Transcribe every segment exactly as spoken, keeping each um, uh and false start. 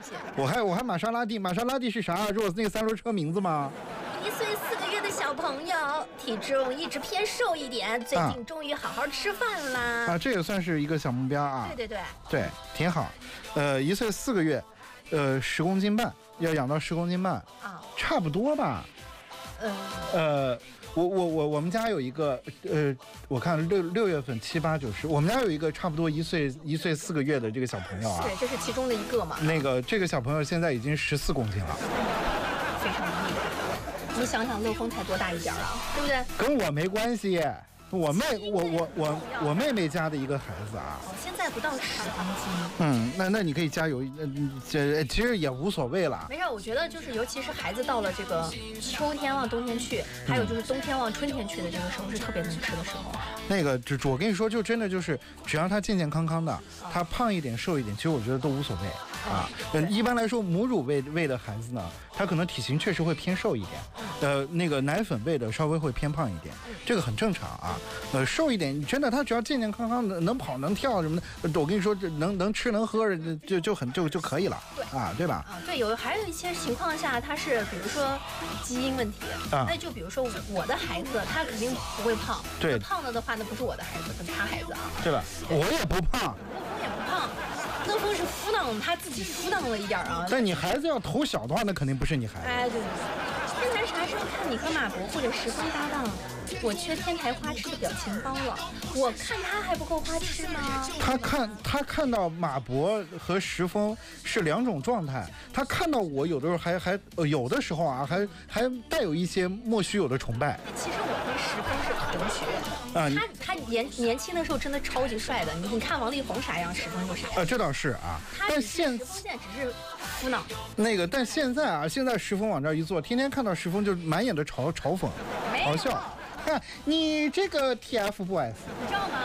我还我还玛莎拉蒂，玛莎拉蒂是啥？是我那个三轮车名字吗？ 一岁四个月的小朋友，体重一直偏瘦一点，最近终于好好吃饭啦。 啊，这也算是一个小目标啊。 对对对， 对，挺好。呃，一岁四个月，呃，十公斤半，要养到十公斤半啊，差不多吧。 嗯。 呃。我我我我们家有一个呃，我看六六月份七八九十，我们家有一个差不多一岁一岁四个月的这个小朋友啊， 对，这是其中的一个嘛。 那个这个小朋友现在已经十四公斤了， 非常厉害。你想想，乐风才多大一点啊，对不对？ 跟我没关系。我妹，我我我我妹妹家的一个孩子啊， 哦，现在不到十公斤。 嗯，那那你可以加油，这其实也无所谓了。 没事，我觉得就是，尤其是孩子到了这个秋天往冬天去，还有就是冬天往春天去的这个时候，是特别能吃的时候。 那个，只我跟你说，就真的就是，只要他健健康康的，他胖一点瘦一点，其实我觉得都无所谓啊。嗯，一般来说，母乳喂喂的孩子呢，他可能体型确实会偏瘦一点，呃，那个奶粉喂的稍微会偏胖一点，这个很正常啊。呃，瘦一点，真的，他只要健健康康的，能跑能跳什么的，我跟你说，这能能吃能喝，就就很就就可以了， 对啊，对吧？ 啊，对，有还有一些情况下，他是比如说基因问题，啊，那就比如说我的孩子，他肯定不会胖， 对， 胖了的话，那不是我的孩子，是他孩子啊， 对吧？我也不胖， 乐风也不胖，乐风是敷囊，他自己敷囊了一点啊。 但你孩子要头小的话，那肯定不是你孩子。 哎，对对对，现在啥时候看你和马博或者十分搭档？我缺天台花痴的表情包了，我看他还不够花痴吗？ 他看他看到马博和石峰是两种状态，他看到我有的时候还还、呃、有的时候啊，还还带有一些莫须有的崇拜。 其实我跟石峰是同学啊，他他年年轻的时候真的超级帅的，你你看王力宏啥样，石峰就啥样。 啊，这倒是啊， 但现石峰现在只是敷脑。 那个，但现在啊，现在石峰往这一坐，天天看到石峰就满眼的嘲嘲讽、嘲笑。看你这个 T F boys， 你知道吗？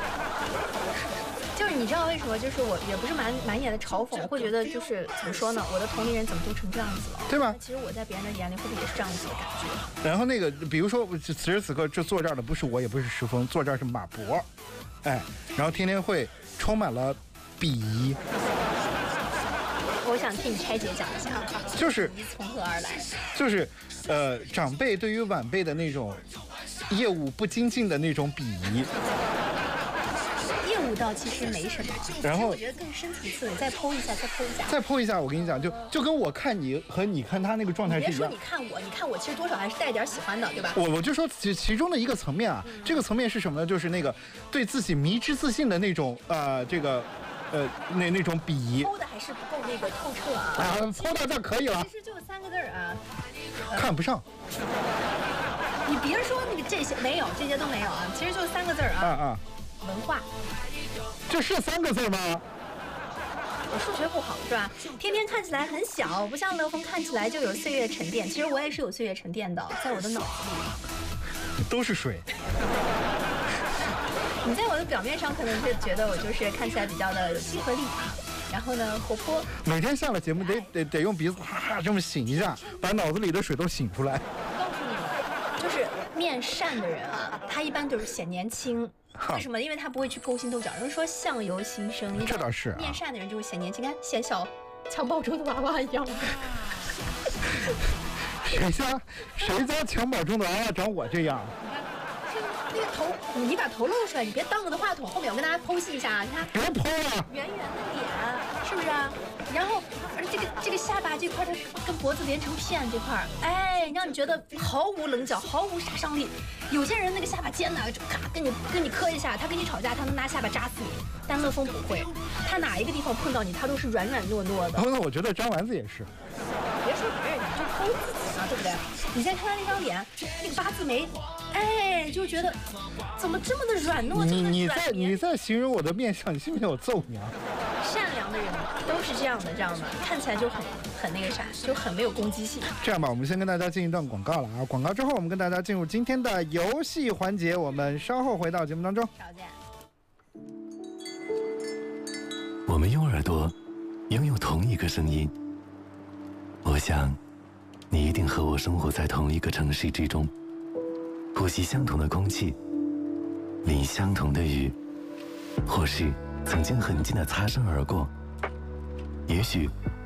就是你知道为什么？就是我也不是满满眼的嘲讽，我会觉得就是怎么说呢？我的同龄人怎么都成这样子了， 对吧？ 其实我在别人的眼里会不会也是这样子的感觉？ 然后那个，比如说此时此刻这坐这儿的不是我，也不是石峰，坐这儿是马博，哎，然后天天会充满了鄙夷。 我想听你拆解讲一下， 就是从何而来？ 就是，呃，长辈对于晚辈的那种业务不精进的那种鄙夷。 业务倒其实没什么，然后我觉得更深层次的，再剖一下，再剖一下， 再剖一下。我跟你讲，就就跟我看你和你看他那个状态是一样。 别说你看我，你看我，其实多少还是带点喜欢的，对吧？ 我我就说其其中的一个层面啊，这个层面是什么呢？就是那个对自己迷之自信的那种呃，这个。呃，那那种鄙夷， 剖的还是不够那个透彻啊！ 啊，剖到这可以了。 其实就三个字啊， 看不上。 你别说那个这些没有，这些都没有啊，其实就三个字啊。 啊啊， 文化。 这是三个字吗？ 我数学不好是吧？天天看起来很小，不像乐风看起来就有岁月沉淀。其实我也是有岁月沉淀的，在我的脑子里。 都是水。 你在我的表面上可能是觉得我就是看起来比较的有亲和力，然后呢活泼。 每天下了节目得得得用鼻子哈哈这么擤一下，把脑子里的水都擤出来。 我告诉你们，就是面善的人啊，他一般都是显年轻。为什么？因为他不会去勾心斗角。人说相由心生， 这倒是、啊。 面善的人就会显年轻，看显小襁褓中的娃娃一样。 谁家谁家襁褓中的娃娃长我这样？ 那个头，你把头露出来，你别当着话筒后面，我跟大家剖析一下啊，你看， 别剖了， 圆圆的脸，是不是啊？然后，而这个这个下巴这块，它跟脖子连成片这块，哎，让你觉得毫无棱角，毫无杀伤力。有些人那个下巴尖呢，就咔跟你跟你磕一下，他跟你吵架，他能拿下巴扎死你。但乐风不会，他哪一个地方碰到你，他都是软软糯糯的。 哦，那我觉得张丸子也是。 别说别人，你就剖自己嘛，对不对？你再看他那张脸，那个八字眉。哎，就觉得怎么这么的软糯？ 你你在你在形容我的面相，你信不信我揍你啊？ 善良的人都是这样的，这样的，看起来就很很那个啥，就很没有攻击性。 这样吧，我们先跟大家进一段广告了啊！广告之后，我们跟大家进入今天的游戏环节，我们稍后回到节目当中。 少见。 我们用耳朵拥有同一个声音，我想你一定和我生活在同一个城市之中。呼吸相同的空气，淋相同的雨，或是曾经很近的擦身而过。也许